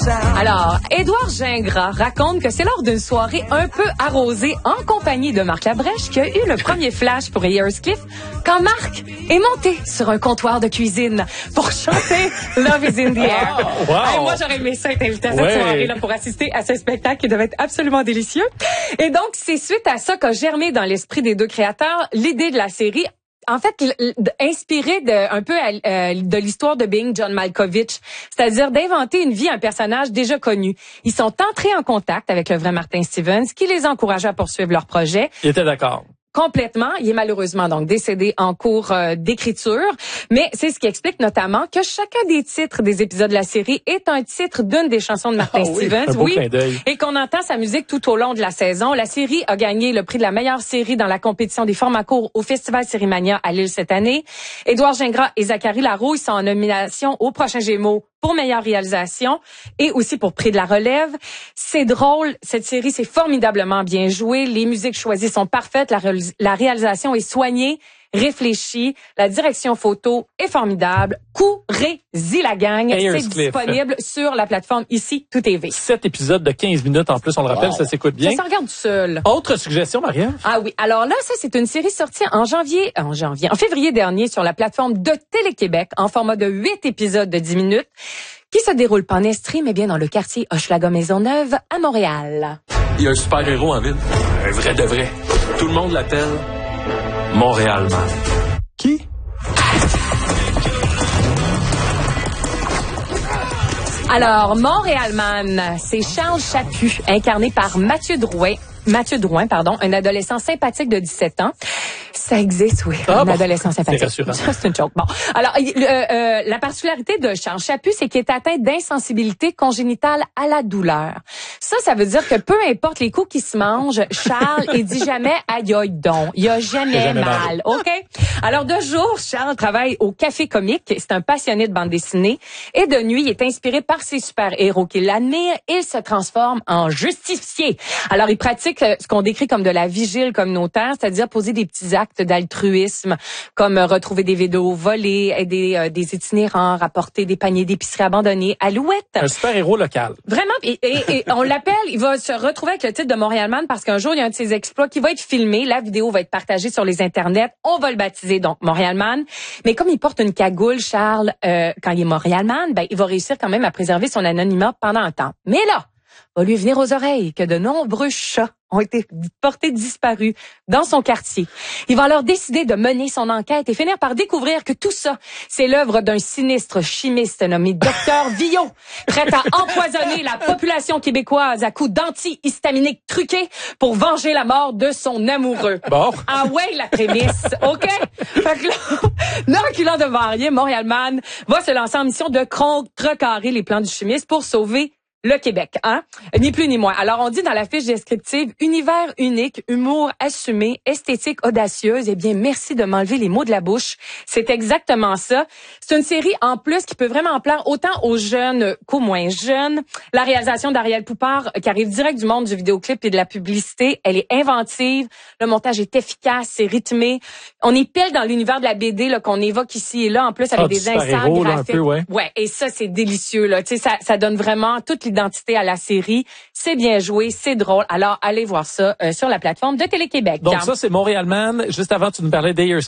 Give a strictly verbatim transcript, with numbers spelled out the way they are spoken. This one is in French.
Alors, Édouard Gingras raconte que c'est lors d'une soirée un peu arrosée en compagnie de Marc Labrèche qu'il a eu le premier flash pour Hearscliff quand Marc est monté sur un comptoir de cuisine pour chanter Love is in the air. Oh, wow. Hey, moi, j'aurais aimé ça être invité à cette ouais. soirée-là pour assister à ce spectacle qui devait être absolument délicieux. Et donc, c'est suite à ça qu'a germé dans l'esprit des deux créateurs l'idée de la série. En fait, inspiré de, un peu euh, de l'histoire de Being John Malkovich, c'est-à-dire d'inventer une vie à un personnage déjà connu. Ils sont entrés en contact avec le vrai Martin Stevens, qui les a encouragés à poursuivre leur projet. Il était d'accord. Complètement. Il est malheureusement donc décédé en cours euh, d'écriture. Mais c'est ce qui explique notamment que chacun des titres des épisodes de la série est un titre d'une des chansons de Martin ah, oui, Stevens. Un beau clin d'œil. Et qu'on entend sa musique tout au long de la saison. La série a gagné le prix de la meilleure série dans la compétition des formats courts au Festival Sérimania à Lille cette année. Édouard Gingras et Zachary Larouille sont en nomination au prochain Gémeaux pour meilleure réalisation et aussi pour prix de la relève. C'est drôle, cette série, c'est formidablement bien joué. Les musiques choisies sont parfaites, la, ré- la réalisation est soignée, réfléchie, la direction photo est formidable. Courez-y la gang, c'est disponible sur la plateforme Ici Tout T V. Sept épisodes de quinze minutes en plus, on le rappelle, wow. Ça s'écoute bien. Ça s'en regarde seul. Autre suggestion, Marie-Ève? Ah oui, alors là, ça c'est une série sortie en janvier, en janvier, en février dernier sur la plateforme de Télé-Québec en format de huit épisodes de dix minutes qui se déroule pas en Estrie, mais bien dans le quartier Hochelaga-Maisonneuve à Montréal. Il y a un super-héros en ville, un vrai de vrai. Tout le monde l'appelle Montréal Man. Qui? Alors, Montréal Man, c'est Charles Chaput, incarné par Mathieu Drouin. Mathieu Drouin, pardon, un adolescent sympathique de dix-sept ans. Ça existe, oui, ah un bon, adolescent sympathique. C'est rassurant. C'est une joke. Bon, alors, euh, euh, la particularité de Charles Chaput, c'est qu'il est atteint d'insensibilité congénitale à la douleur. Ça, ça veut dire que peu importe les coups qu'il se mange, Charles, il dit jamais « aïe aïe donc ». Il a jamais, jamais mal, mal, OK? Alors, de jour, Charles travaille au Café Comique. C'est un passionné de bande dessinée. Et de nuit, il est inspiré par ses super-héros qu'il admire. Il se transforme en justicier. Alors, il pratique ce qu'on décrit comme de la vigile communautaire, c'est-à-dire poser des petits actes d'acte-altruisme, comme retrouver des vidéos volées, aider euh, des itinérants, rapporter des paniers d'épicerie abandonnés. Alouette. Un super-héros local. Vraiment. Et, et, et on l'appelle, il va se retrouver avec le titre de Montréal Man parce qu'un jour, il y a un de ses exploits qui va être filmé. La vidéo va être partagée sur les internets. On va le baptiser, donc, Montréal Man. Mais comme il porte une cagoule, Charles, euh, quand il est Montréal Man, ben, il va réussir quand même à préserver son anonymat pendant un temps. Mais là, va lui venir aux oreilles que de nombreux chats ont été portés disparus dans son quartier. Il va alors décider de mener son enquête et finir par découvrir que tout ça, c'est l'œuvre d'un sinistre chimiste nommé Docteur Villot, prêt à empoisonner la population québécoise à coups d'antihistaminiques truqués pour venger la mort de son amoureux. Bon. Ah ouais, la prémisse, OK? Fait que là, non reculant devant rien, Montréal Man va se lancer en mission de contrecarrer les plans du chimiste pour sauver le Québec, hein? Ni plus ni moins. Alors, on dit dans la fiche descriptive, univers unique, humour assumé, esthétique audacieuse. Eh bien, merci de m'enlever les mots de la bouche. C'est exactement ça. C'est une série, en plus, qui peut vraiment plaire autant aux jeunes qu'aux moins jeunes. La réalisation d'Ariel Poupard, qui arrive direct du monde du vidéoclip et de la publicité, elle est inventive. Le montage est efficace, c'est rythmé. On est pile dans l'univers de la B D, là, qu'on évoque ici et là, en plus, avec ah, des instants graphiques. Là, un peu, ouais. ouais, et ça, c'est délicieux, là. Tu sais, ça, ça donne vraiment toute l'identité à la série. C'est bien joué, c'est drôle. Alors, allez voir ça euh, sur la plateforme de Télé-Québec. Donc ça, c'est Montréal Man. Juste avant, tu nous parlais d'Ayers